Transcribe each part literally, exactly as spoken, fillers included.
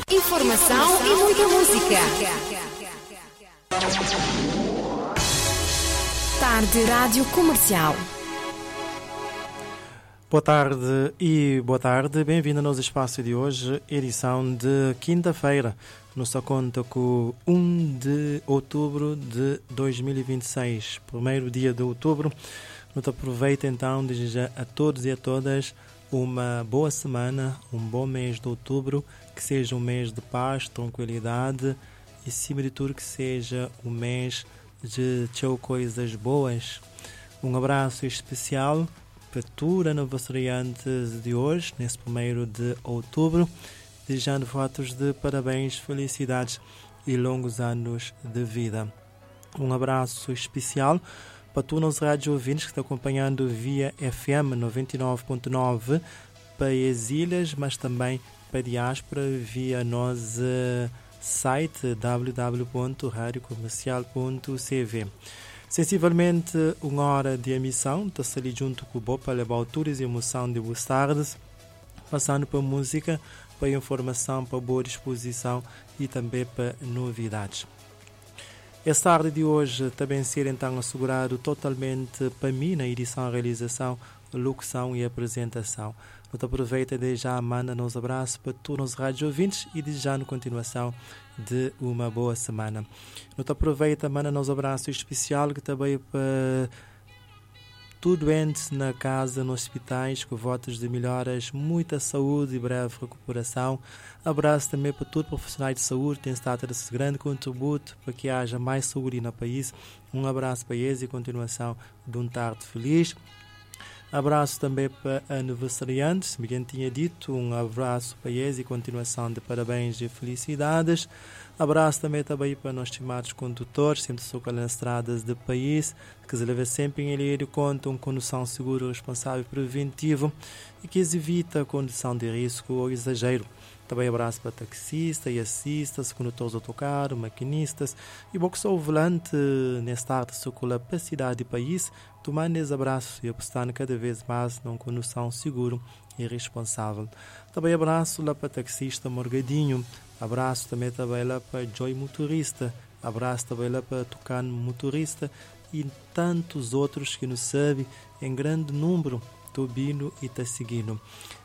Informação e muita música. Tarde Rádio Comercial. Boa tarde e boa tarde. Bem-vindo ao nosso espaço de hoje, edição de quinta-feira. Nossa conta com um de outubro de dois mil e vinte e seis, primeiro dia de outubro. Nos aproveita então de desejar a todos e a todas uma boa semana, um bom mês de outubro, que seja um mês de paz, tranquilidade e, acima de tudo, que seja um mês de tchau coisas boas. Um abraço especial para todos os aniversariantes de hoje, nesse primeiro de outubro, desejando votos de parabéns, felicidades e longos anos de vida. Um abraço especial para todos os rádio ouvintes que estão acompanhando via F M noventa e nove ponto nove para as ilhas, mas também para a diáspora via nosso site w w w ponto rádio comercial ponto c v. Sensivelmente uma hora de emissão, está ali junto com o Bob para levar alturas e emoção de boas tardes, passando para música, para informação, para boa disposição e também para novidades. Esta tarde de hoje também ser então assegurado totalmente para mim na edição, realização, locução e apresentação. Não aproveita de já manda nos abraços para todos os rádios ouvintes e desejando continuação de uma boa semana. Não aproveita manda nos abraços especial que também para tudo doente na casa, nos hospitais, com votos de melhoras, muita saúde e breve recuperação. Abraço também para todos os profissionais de saúde que têm estado a esse grande contributo para que haja mais saúde no país. Um abraço para eles e continuação de um tarde feliz. Abraço também para aniversariantes, como eu tinha dito, um abraço para eles e continuação de parabéns e felicidades. Abraço também, também para nós estimados condutores, sempre socorrendo nas estradas do país, que se leva sempre em ele conta uma condução segura, responsável e preventiva e que evita a condução de risco ou exagero. Também abraço para taxistas e assistas, condutores de autocarro, maquinistas e bom que sou o volante nesta arte circula para a cidade e país, tomando esse abraço e apostando cada vez mais numa condução segura e responsável. Também abraço lá para taxista Morgadinho, abraço também, também lá para Joy Motorista, abraço também lá para Tucano Motorista e tantos outros que nos sabem em grande número, Tobino e Tassigino.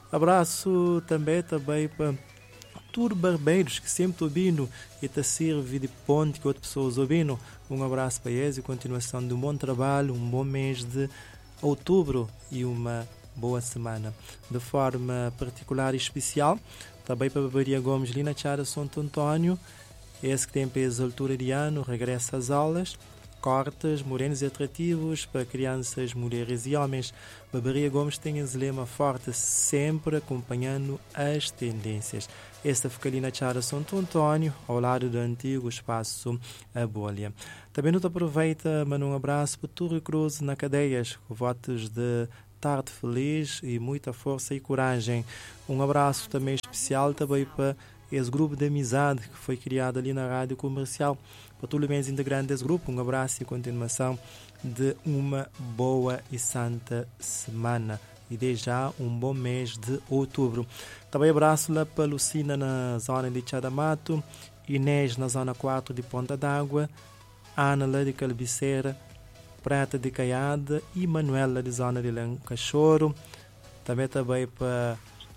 Abraço também, também para todos os barbeiros que sempre ouvindo e te serve de ponte que outras pessoas ouvindo. Um abraço para eles e continuação de um bom trabalho, um bom mês de outubro e uma boa semana. De forma particular e especial, também para a Barbaria Gomes, Lina Chara Santo Antônio, esse que tem peso altura de ano, regressa às aulas, cortes, morenos e atrativos para crianças, mulheres e homens. Barbaria Gomes tem esse lema forte, sempre acompanhando as tendências. Esta fica ali na Chara Santo Antônio, ao lado do antigo espaço A Bolha. Também nos aproveita, manda um abraço para Túlio Cruz na Cadeias, com votos de tarde feliz e muita força e coragem. Um abraço também especial também para esse grupo de amizade que foi criado ali na Rádio Comercial. Para todos os membros integrantes desse grupo, um abraço e continuação de uma boa e santa semana. E desde já um bom mês de outubro. Também abraço lá para Lucina na zona de Chadamato, Inês na zona quatro de Ponta d'Água, Ana lá de Calbiceira, Prata de Caiada e Manuela de zona de Lancachoro. Também também para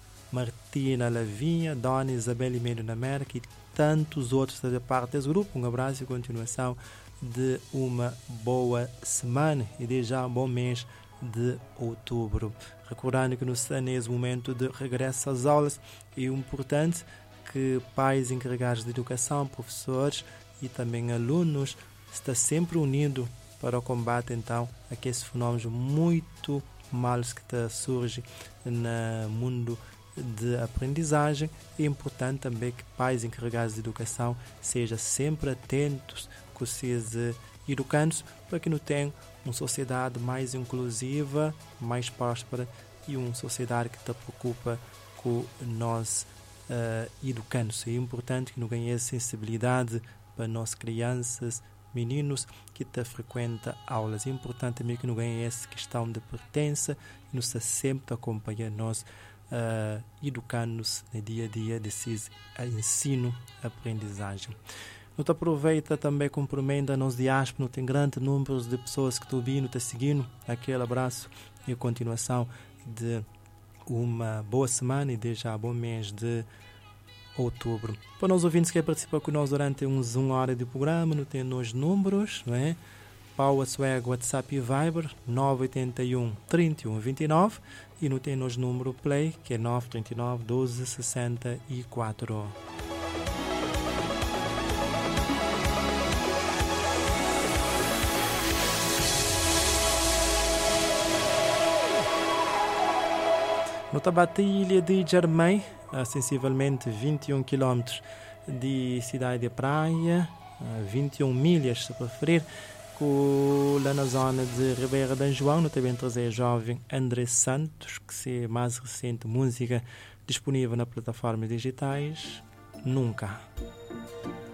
Martina Lavinha, Dona Isabel Imedo na América e tantos outros da parte desse grupo. Um abraço e continuação de uma boa semana e desde já um bom mês de outubro. Recordando que no nesse momento de regresso às aulas é importante que pais encarregados de educação, professores e também alunos estão sempre unidos para o combate então aqueles fenômenos muito maus que tá, surgem no mundo de aprendizagem. É importante também que pais encarregados de educação sejam sempre atentos com seus educandos para que não tenham uma sociedade mais inclusiva, mais próspera e uma sociedade que se preocupa com nós uh, educandos. É importante que não ganhe sensibilidade para nós crianças, meninos que te frequentam aulas. É importante também que não ganhe essa questão de pertença e nos sempre acompanha nós uh, educando-se no dia a dia desses ensino-aprendizagem. Não te aproveita também, cumprimenta a nós diáspora, não tem grande número de pessoas que estão vindo, te seguindo. Aquele abraço e continuação de uma boa semana e de já bom mês de outubro. Para nós ouvintes que participam conosco durante uns uma hora de programa, não tem nos números, não é? Pau Swag, WhatsApp e Viber nove oito um, três um dois nove e não tem nos número Play, que é nove três nove, doze sessenta e quatro. No Tabatilha de Jarmei, a sensivelmente vinte e um quilômetros de cidade de praia, vinte e um milhas, se preferir, com, lá na zona de Ribeira de Anjoão, no também trazer jovem André Santos, que se é mais recente música disponível nas plataformas digitais, Nunca.